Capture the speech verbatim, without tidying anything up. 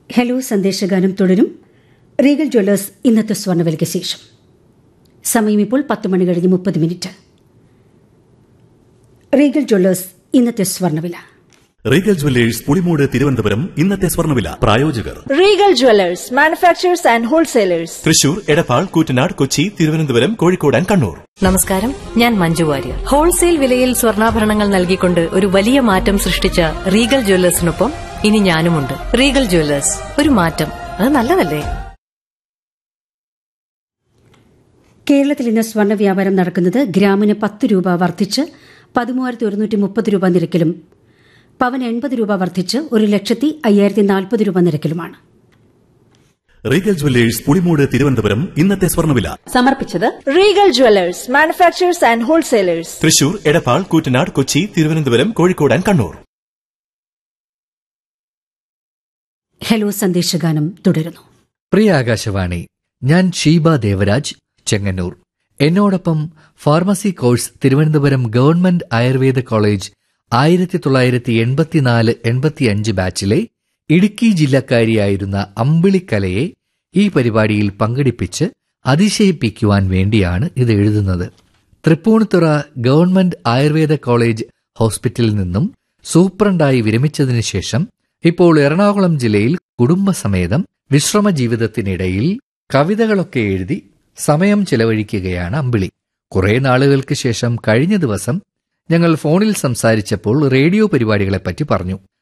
Hello സന്ദേശഗാനം തുടരും. Regal Jewellers ഇന്നത്തെ സ്വർണ്ണവിലയ്ക്ക് ശേഷം. സമയം ഇപ്പോൾ പത്ത് മണി കഴിഞ്ഞ് മുപ്പത് മിനിറ്റ്. റീഗൽ ജ്വല്ലേഴ്സ് ഇന്നത്തെ സ്വർണ്ണവില. റീഗൽ ജ്വല്ലേഴ്സ് പുളിമൂട് തിരുവനന്തപുരം ഇന്നത്തെ സ്വർണ്ണവില. പ്രായോജകർ Regal Jewellers manufacturers and wholesalers, Thrissur, Edappal, Koottanad, Kochi, Thiruvananthapuram, Kozhikode and Kannur. നമസ്കാരം, ഞാൻ മഞ്ജു വാര്യർ. ഹോൾസെയിൽ വിലയിൽ സ്വർണ്ണാഭരണങ്ങൾ നൽകിക്കൊണ്ട് ഒരു വലിയ മാറ്റം സൃഷ്ടിച്ച റീഗൽ ജ്വല്ലേഴ്സിനൊപ്പം ഇനി ഞാനുമുണ്ട്. റീഗൽ ജ്വല്ലേഴ്സ്, ഒരു മാറ്റം, അത് നല്ലതല്ലേ? കേരളത്തിൽ ഇന്ന് സ്വർണ്ണ വ്യാപാരം നടക്കുന്നത് ഗ്രാമിന് പത്ത് രൂപ വർദ്ധിച്ച് പതിമൂവായിരത്തി ഒരുന്നൂറ്റി മുപ്പത് രൂപ നിരക്കിലും പവൻ എൺപത് രൂപ വർദ്ധിച്ച് ഒരു ലക്ഷത്തി അയ്യായിരത്തി നാൽപ്പത് രൂപ നിരക്കിലുമാണ്. റീഗൽ ജ്വല്ലേഴ്സ് പുളിമൂട് തിരുവനന്തപുരം ഇന്നത്തെ സ്വർണ്ണവില സമർപ്പിച്ചത് Regal Jewellers manufacturers and wholesalers, Thrissur, Edappal, Koottanad, Kochi, Thiruvananthapuram, Kozhikode and Kannur. Hello സന്ദേശഗാനം തുടരുന്നു. പ്രിയ ആകാശവാണി, ഞാൻ ഷീബ ദേവരാജ്, ചെങ്ങന്നൂർ. എന്നോടൊപ്പം pharmacy course Thiruvananthapuram government Ayurveda college ആയിരത്തി തൊള്ളായിരത്തി എൺപത്തിനാല് എൺപത്തിയഞ്ച് ബാച്ചിലെ ഇടുക്കി ജില്ലക്കാരിയായിരുന്ന അമ്പിളിക്കലയെ ഈ പരിപാടിയിൽ പങ്കെടുപ്പിച്ച് അതിശയിപ്പിക്കുവാൻ വേണ്ടിയാണ് ഇത് എഴുതുന്നത്. തൃപ്പൂണിത്തുറ ഗവൺമെന്റ് ആയുർവേദ കോളേജ് ഹോസ്പിറ്റലിൽ നിന്നും സൂപ്രണ്ടായി വിരമിച്ചതിനു ശേഷം ഇപ്പോൾ എറണാകുളം ജില്ലയിൽ കുടുംബസമേതം വിശ്രമ ജീവിതത്തിനിടയിൽ കവിതകളൊക്കെ എഴുതി സമയം ചെലവഴിക്കുകയാണ് അമ്പിളി. കുറെ നാളുകൾക്ക് ശേഷം കഴിഞ്ഞ ദിവസം ഞങ്ങൾ ഫോണിൽ സംസാരിച്ചപ്പോൾ റേഡിയോ പരിപാടികളെപ്പറ്റി പറഞ്ഞു.